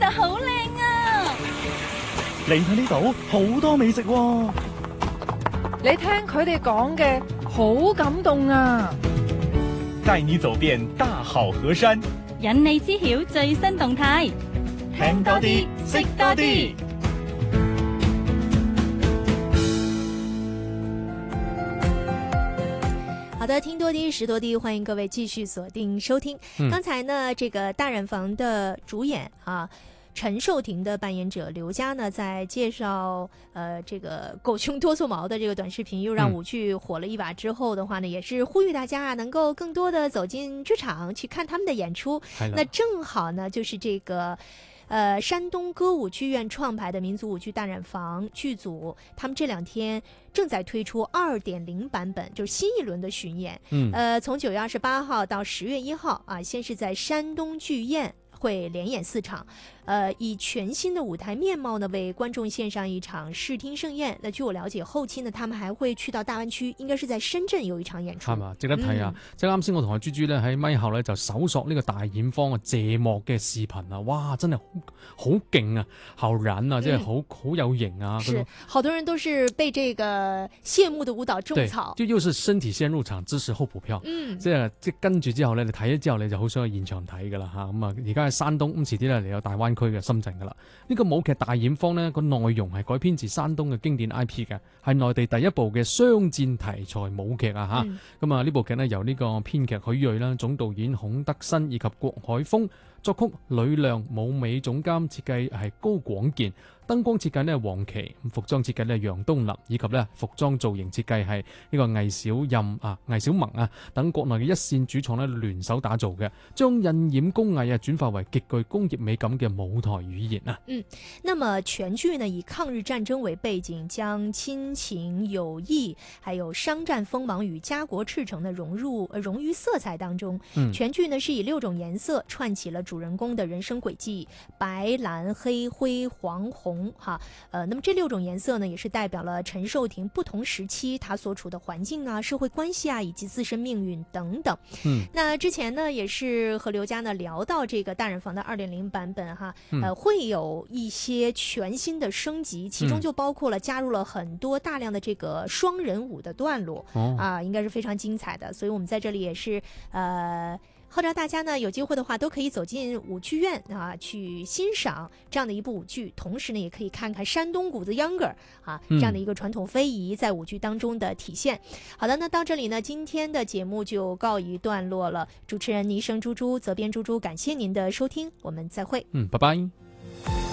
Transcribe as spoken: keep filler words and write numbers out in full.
實好靚啊！ 你睇呢度好多美食喎。 你聽佢哋講嘅好感動啊！ 帶你走遍大好河山， 引你知曉最新動態， 聽多啲，識多啲。 好的，听多啲识多啲，欢迎各位继续锁定收听。嗯、刚才呢，这个大染坊的主演啊。陈寿婷的扮演者刘佳呢，在介绍呃这个狗熊多撮毛的这个短视频又让舞剧火了一把之后的话呢，嗯、也是呼吁大家能够更多的走进剧场去看他们的演出。那正好呢，就是这个。呃，山东歌舞剧院创排的民族舞剧大染坊剧组，他们这两天正在推出 二点零 版本，就是新一轮的巡演。嗯，呃，从九月二十八号到十月一号啊，先是在山东剧院会连演四场，呃，以全新的舞台面貌呢为觀眾獻上一場視聽盛宴。那據我了解，後期呢，他們還會去到大灣區，應該是在深圳有一場演出。 係嘛，值得睇啊！嗯、即係啱先我同阿豬豬咧喺咪後咧就搜索呢個大染坊嘅謝幕嘅視頻啊，哇，真係好好勁啊，好燃啊，即係好好有型啊！ 是，好多人都是被這個謝幕的舞蹈種草， 就又是身體先入場，知識後補票。嗯，即係即係跟住之後咧，你睇咗之後你就好想去現場睇噶啦嚇。咁啊，而家喺山東，咁遲啲咧嚟有大灣區嘅深圳噶啦。呢、這個舞劇大染坊呢個內容係改編自山東嘅經典 I P 嘅，係內地第一部嘅商戰題材舞劇啊嚇。咁啊呢部劇呢，由呢個編劇許睿啦、總導演孔德新以及郭海峰，作曲呂亮，舞美總監設計係高廣健，燈光設計呢係黃琪，服裝設計呢係楊東立，以及呢服裝造型設計係呢個魏小任啊、魏小萌啊等國內嘅一線主創呢聯手打造嘅，將印染工藝啊轉化為極具工業美感嘅舞台語言啊。 嗯，那麼全劇呢以抗日戰爭為背景，將親情、友誼，還有商戰鋒芒與家國赤誠呢融入呃融於色彩當中。嗯，全劇呢是以六種顏色串起了主人公的人生軌跡，白、藍、黑、灰、黃、紅，哈，呃，那麼這六種顏色呢，也是代表了陳壽婷不同時期他所處的環境啊、社會關係啊，以及自身命運等等。嗯，那之前呢，也是和劉佳呢聊到這個大染坊的 二點零 版本哈，呃，會有一些全新的升級，其中就包括了加入了很多大量的這個雙人舞的段落，哦、啊，應該是非常精彩的。所以我們在這裡也是，呃。號召大家呢有機會的話都可以走進舞劇院啊，去欣賞這樣的一部舞劇，同時呢也可以看看山東谷子秧歌兒啊這樣的一個傳統非遺在舞劇當中的體現。好的，那到這裡呢今天的節目就告一段落了。主持人倪生豬豬，責編豬豬，感謝您的收聽，我們再會。 嗯，拜拜。